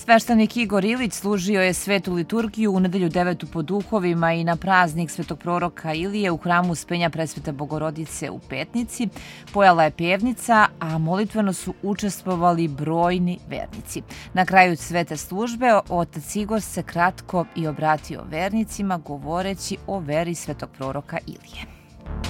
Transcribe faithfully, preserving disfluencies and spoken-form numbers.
Sveštenik Igor Ilić služio je svetu liturgiju u nedelju devetu po duhovima i na praznik svetog proroka Ilije u hramu Uspenja Presvete Bogorodice u Petnici. Pojala je pevnica, a molitveno su učestvovali brojni vernici. Na kraju svete službe otac Igor se kratko i obratio vernicima govoreći o veri svetog proroka Ilije.